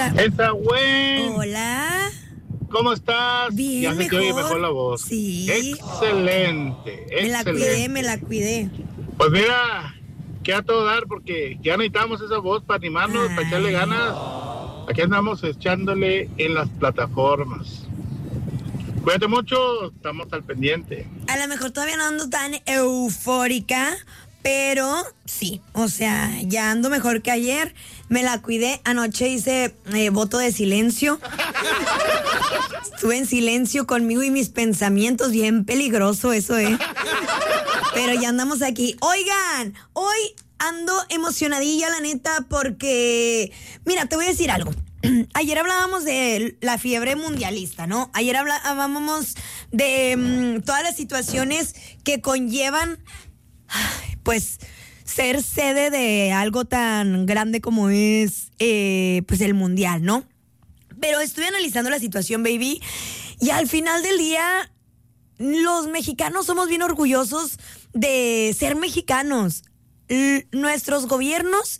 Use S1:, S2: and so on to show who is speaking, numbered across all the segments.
S1: Esa güey.
S2: Hola.
S1: ¿Cómo estás?
S2: Bien,
S1: ya se te oye mejor la voz.
S2: Sí.
S1: Excelente.
S2: Me la cuidé.
S1: Pues mira, que a todo dar porque ya necesitamos esa voz para animarnos, para echarle ganas. Aquí andamos echándole en las plataformas. Cuídate mucho, estamos al pendiente.
S2: A lo mejor todavía no ando tan eufórica, pero sí, o sea, ya ando mejor que ayer. Me la cuidé. Anoche hice voto de silencio. Estuve en silencio conmigo y mis pensamientos. Bien peligroso eso, Pero ya andamos aquí. Oigan, hoy ando emocionadilla, la neta, porque... Mira, te voy a decir algo. Ayer hablábamos de la fiebre mundialista, ¿no? Ayer hablábamos de todas las situaciones que conllevan, pues, ser sede de algo tan grande como es, pues, el mundial, ¿no? Pero estuve analizando la situación, baby, y al final del día, los mexicanos somos bien orgullosos de ser mexicanos. Nuestros gobiernos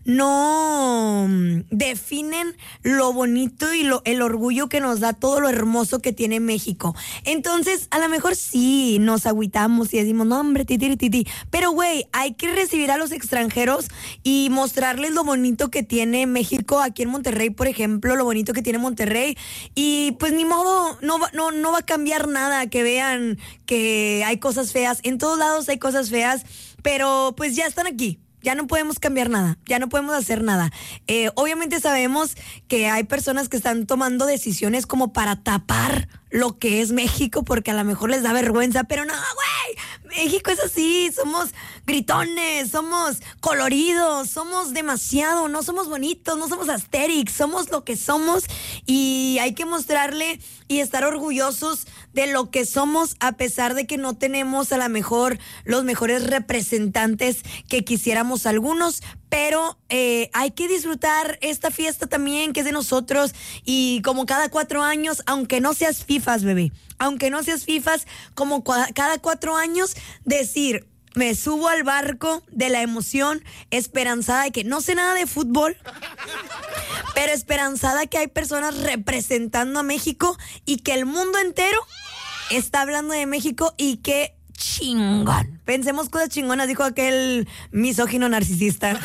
S2: no definen lo bonito y el orgullo que nos da todo lo hermoso que tiene México. Entonces, a lo mejor sí nos agüitamos y decimos, no, hombre, titi. Pero, güey, hay que recibir a los extranjeros y mostrarles lo bonito que tiene México. Aquí en Monterrey, por ejemplo, lo bonito que tiene Monterrey. Y pues ni modo, no va a cambiar nada que vean que hay cosas feas. En todos lados hay cosas feas. Pero pues ya están aquí, ya no podemos cambiar nada, ya no podemos hacer nada. Obviamente sabemos que hay personas que están tomando decisiones como para tapar lo que es México porque a lo mejor les da vergüenza, pero no, güey, México es así, somos gritones, somos coloridos, somos demasiado, no somos bonitos, no somos Asterix, somos lo que somos y hay que mostrarle y estar orgullosos de lo que somos a pesar de que no tenemos a lo mejor los mejores representantes que quisiéramos algunos, pero hay que disfrutar esta fiesta también que es de nosotros y como cada 4 años, aunque no seas fifas, bebé, aunque no seas fifas, como cada 4 años decir, me subo al barco de la emoción, esperanzada de que no sé nada de fútbol, pero esperanzada que hay personas representando a México y que el mundo entero está hablando de México y que chingón. Pensemos cosas chingonas, dijo aquel misógino narcisista.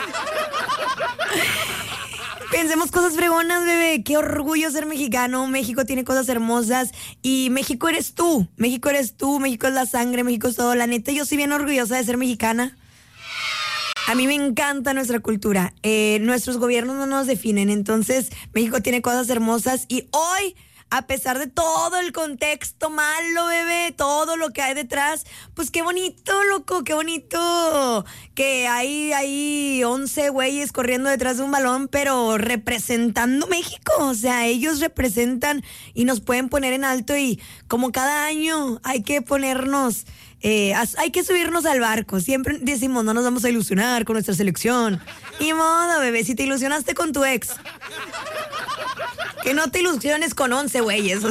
S2: Pensemos cosas fregonas, bebé. Qué orgullo ser mexicano. México tiene cosas hermosas y México eres tú. México eres tú, México es la sangre, México es todo. La neta, yo soy bien orgullosa de ser mexicana. A mí me encanta nuestra cultura. Nuestros gobiernos no nos definen, entonces México tiene cosas hermosas y hoy, a pesar de todo el contexto malo, bebé, todo lo que hay detrás, pues qué bonito, loco, qué bonito que hay 11 güeyes corriendo detrás de un balón, pero representando México. O sea, ellos representan y nos pueden poner en alto y como cada año hay que ponernos... hay que subirnos al barco. Siempre decimos, no nos vamos a ilusionar con nuestra selección. Y modo, bebé, si te ilusionaste con tu ex, que no te ilusiones con 11 güeyes.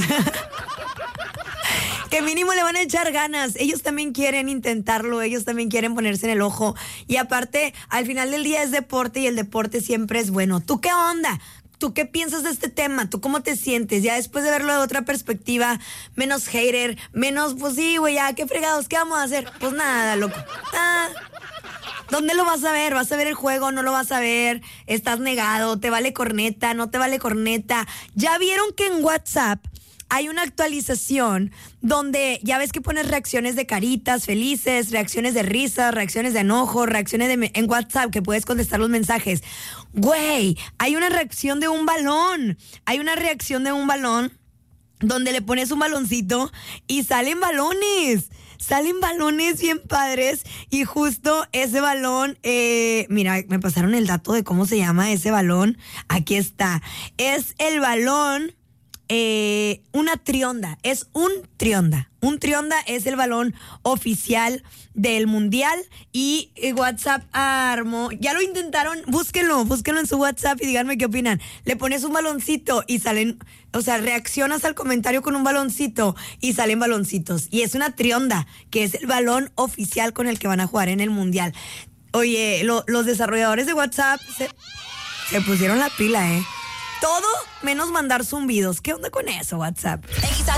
S2: Que mínimo le van a echar ganas. Ellos también quieren intentarlo, ellos también quieren ponerse en el ojo. Y aparte, al final del día es deporte y el deporte siempre es bueno. ¿Tú qué onda? ¿Tú qué piensas de este tema? ¿Tú cómo te sientes? Ya después de verlo de otra perspectiva, menos hater, menos, pues sí, güey, ya, qué fregados, ¿qué vamos a hacer? Pues nada, loco. ¿Dónde lo vas a ver? ¿Vas a ver el juego? ¿No lo vas a ver? ¿Estás negado? ¿Te vale corneta? ¿No te vale corneta? ¿Ya vieron que en WhatsApp hay una actualización donde ya ves que pones reacciones de caritas felices, reacciones de risa, reacciones de enojo, reacciones en WhatsApp que puedes contestar los mensajes? Güey, hay una reacción de un balón. Hay una reacción de un balón donde le pones un baloncito y salen balones. Salen balones bien padres y justo ese balón, mira, me pasaron el dato de cómo se llama ese balón. Aquí está. Es el balón... una trionda, es un trionda. Un trionda es el balón oficial del mundial y WhatsApp armó, ya lo intentaron, búsquenlo en su WhatsApp y díganme qué opinan. Le pones un baloncito y salen, o sea, reaccionas al comentario con un baloncito y salen baloncitos. Y es una trionda, que es el balón oficial con el que van a jugar en el mundial. Oye, los desarrolladores de WhatsApp se pusieron la pila, todo menos mandar zumbidos. ¿Qué onda con eso, WhatsApp?